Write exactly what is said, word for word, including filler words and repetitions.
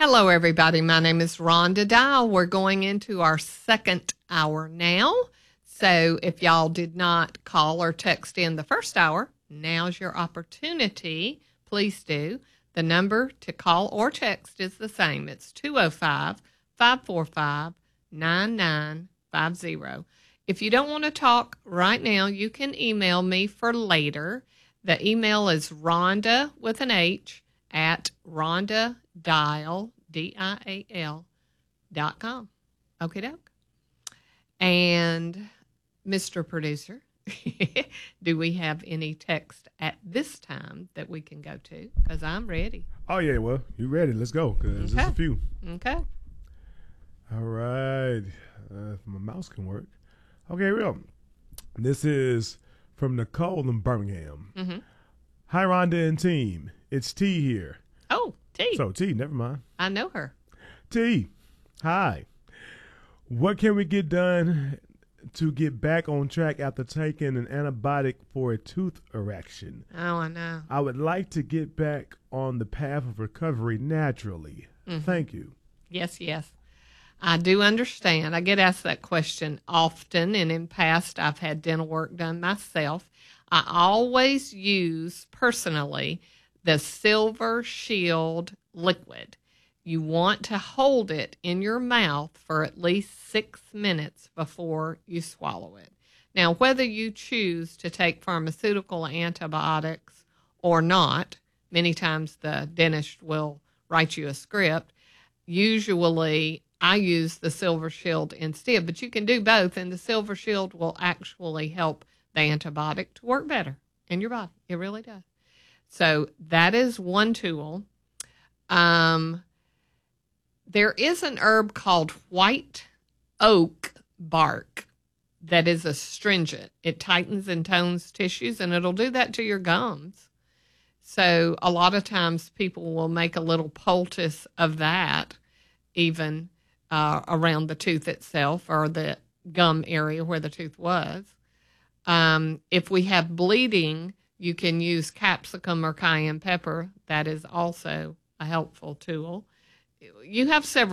Hello, everybody. My name is Rhonda Dial. We're going into our second hour now. So if y'all did not call or text in the first hour, now's your opportunity. Please do. The number to call or text is the same. It's two oh five, five four five, nine nine five zero. If you don't want to talk right now, you can email me for later. The email is Rhonda with an H at Rhonda Dial, D I A L, dot com. Okie doke. And Mister Producer, do we have any text at this time that we can go to? Because I'm ready. Oh, yeah, well, you ready. Let's go, because Okay. there's a few. Okay. All right. Uh, if my mouse can work. Okay, real. This is from Nicole in Birmingham. Mm-hmm. Hi, Rhonda and team. It's T here. Oh, T. So, T, never mind. I know her. T, hi. What can we get done to get back on track after taking an antibiotic for a tooth erection? Oh, I know. I would like to get back on the path of recovery naturally. Mm-hmm. Thank you. Yes, yes. I do understand. I get asked that question often, and in past I've had dental work done myself. I always use, personally, the Silver Shield liquid. You want to hold it in your mouth for at least six minutes before you swallow it. Now, whether you choose to take pharmaceutical antibiotics or not, many times the dentist will write you a script. Usually, I use the Silver Shield instead, but you can do both, and the Silver Shield will actually help the antibiotic to work better in your body. It really does. So that is one tool. Um, there is an herb called white oak bark that is astringent. It tightens and tones tissues, and it'll do that to your gums. So a lot of times people will make a little poultice of that, even uh, around the tooth itself or the gum area where the tooth was. Um, if we have bleeding, you can use capsicum or cayenne pepper. That is also a helpful tool. You have several